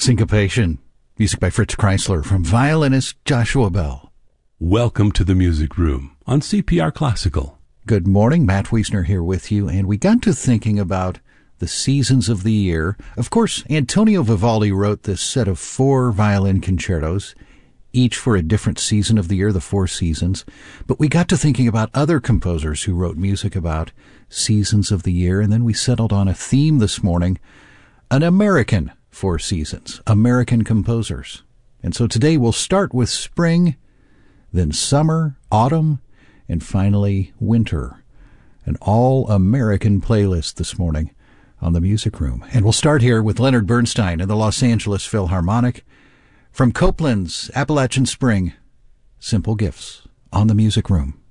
Syncopation, music by Fritz Kreisler from violinist Joshua Bell. Welcome to the Music Room on CPR Classical. Good morning, Matt Wiesner here with you, and we got to thinking about the seasons of the year. Of course, Antonio Vivaldi wrote this set of 4 violin concertos, each for a different season of the year, the 4 seasons. But we got to thinking about other composers who wrote music about seasons of the year, and then we settled on a theme this morning, an American 4 seasons, American composers. And so today we'll start with spring, then summer, autumn, and finally winter. An all-American playlist this morning on the Music Room. And we'll start here with Leonard Bernstein and the Los Angeles Philharmonic from Copland's Appalachian Spring, Simple Gifts on the Music Room.